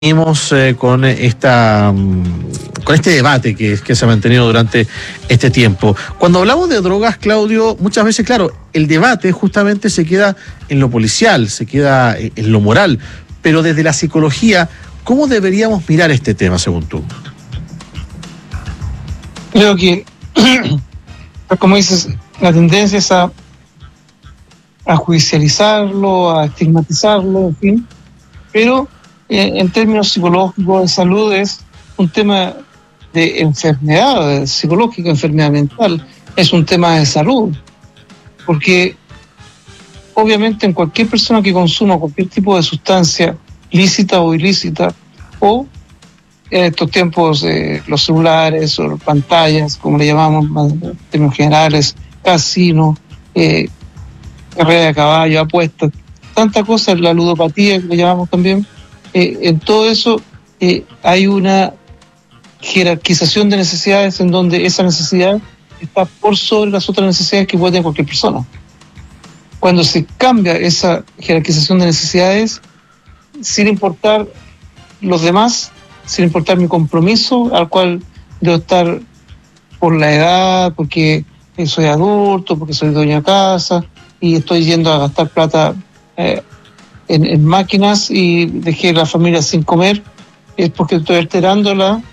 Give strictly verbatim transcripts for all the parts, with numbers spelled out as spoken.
Seguimos eh, con esta con este debate que, que se ha mantenido durante este tiempo. Cuando hablamos de drogas, Claudio, muchas veces, claro, el debate justamente se queda en lo policial, se queda en lo moral, pero desde la psicología, ¿cómo deberíamos mirar este tema, según tú? Creo que, como dices, la tendencia es a, a judicializarlo, a estigmatizarlo, en fin, pero en términos psicológicos de salud es un tema de enfermedad psicológica, enfermedad mental, es un tema de salud, porque obviamente en cualquier persona que consuma cualquier tipo de sustancia lícita o ilícita, o en estos tiempos eh, los celulares o pantallas, como le llamamos en términos generales, casino, eh, carrera de caballo, apuestas, tantas cosas, la ludopatía que le llamamos también. Eh, en todo eso eh, hay una jerarquización de necesidades en donde esa necesidad está por sobre las otras necesidades que puede tener cualquier persona. Cuando se cambia esa jerarquización de necesidades, sin importar los demás, sin importar mi compromiso al cual debo estar por la edad, porque soy adulto, porque soy dueño de casa y estoy yendo a gastar plata eh, En, en máquinas y dejé a la familia sin comer, es porque estoy alterando la,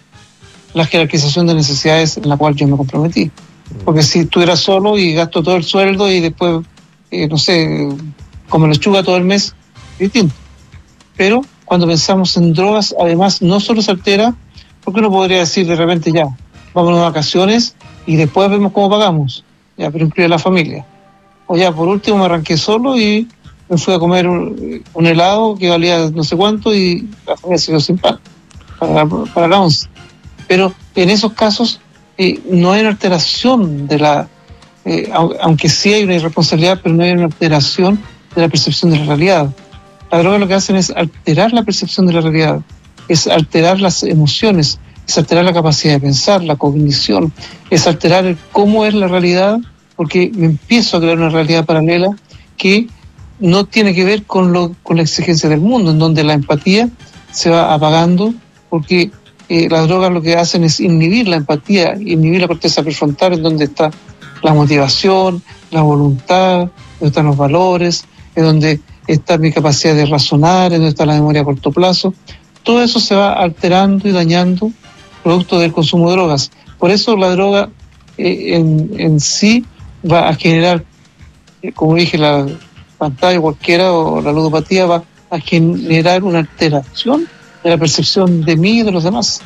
la jerarquización de necesidades en la cual yo me comprometí. Porque si estuviera solo y gasto todo el sueldo y después, eh, no sé, como lechuga todo el mes, es distinto. Pero cuando pensamos en drogas, además, no solo se altera, porque uno podría decir de repente ya, vamos a vacaciones y después vemos cómo pagamos, ya, pero incluye a la familia. O ya, por último me arranqué solo y me fui a comer un, un helado que valía no sé cuánto y la familia se quedó sin pan para, para la once. Pero en esos casos eh, no hay una alteración de la, eh, aunque sí hay una irresponsabilidad, pero no hay una alteración de la percepción de la realidad. La droga lo que hacen es alterar la percepción de la realidad, es alterar las emociones, es alterar la capacidad de pensar, la cognición, es alterar el cómo es la realidad, porque me empiezo a crear una realidad paralela que no tiene que ver con lo con la exigencia del mundo, en donde la empatía se va apagando, porque eh, las drogas lo que hacen es inhibir la empatía, inhibir la corteza prefrontal, en donde está la motivación, la voluntad, donde están los valores, en donde está mi capacidad de razonar, en donde está la memoria a corto plazo. Todo eso se va alterando y dañando producto del consumo de drogas. Por eso la droga eh, en, en sí va a generar, eh, como dije, la pantalla cualquiera o la ludopatía va a generar una alteración de la percepción de mí y de los demás.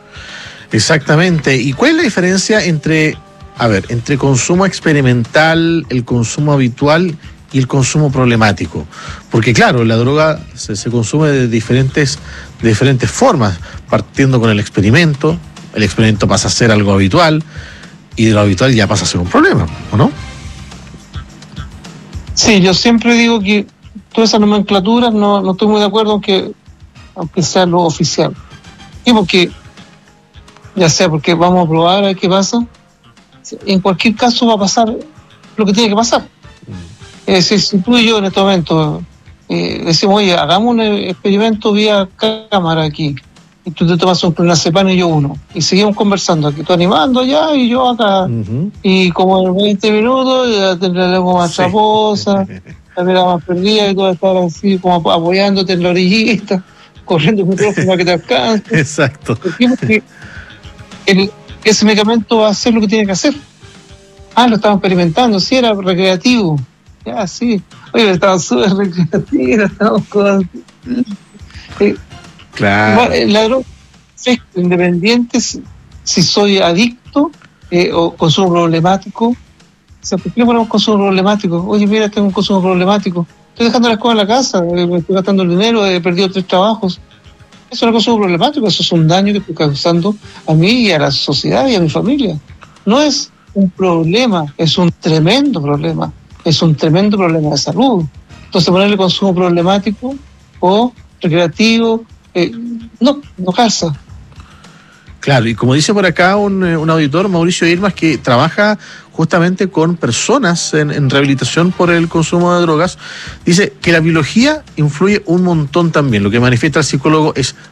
Exactamente. ¿Y cuál es la diferencia entre, a ver, entre consumo experimental, el consumo habitual y el consumo problemático? Porque claro, la droga se, se consume de diferentes, de diferentes formas, partiendo con el experimento, el experimento pasa a ser algo habitual y de lo habitual ya pasa a ser un problema, ¿o no? Sí, yo siempre digo que toda esa nomenclatura no, no estoy muy de acuerdo aunque, aunque sea lo oficial. Y porque, ya sea porque vamos a probar a ver qué pasa, en cualquier caso va a pasar lo que tiene que pasar. Es decir, si tú y yo en este momento eh, decimos, oye, hagamos un experimento vía cámara aquí, y tú te tomas un clonazepam y yo uno, y seguimos conversando aquí, tú animando allá y yo acá, uh-huh. Y como en veinte minutos ya tendré la lengua más chaposa, la mirada más perdida y todo estar así como apoyándote en la orillita, corriendo el micrófono para que te alcance. Exacto. Porque el, ese medicamento va a hacer lo que tiene que hacer. Ah, lo estaban experimentando, sí, era recreativo. Ya, sí. Oye, estaba súper recreativo, estábamos con... Eh, Claro. La droga es independiente si soy adicto eh, o consumo problemático. O sea, ¿por qué le ponemos consumo problemático? Oye, mira, tengo un consumo problemático. Estoy dejando las cosas en la casa, me estoy gastando el dinero, he perdido tres trabajos. Eso no es consumo problemático, eso es un daño que estoy causando a mí y a la sociedad y a mi familia. No es un problema, es un tremendo problema. Es un tremendo problema de salud. Entonces, ponerle consumo problemático o recreativo, Eh, no, no calza. Claro, y como dice por acá un, un auditor, Mauricio Irmas, que trabaja justamente con personas en, en rehabilitación por el consumo de drogas, dice que la biología influye un montón también. Lo que manifiesta el psicólogo es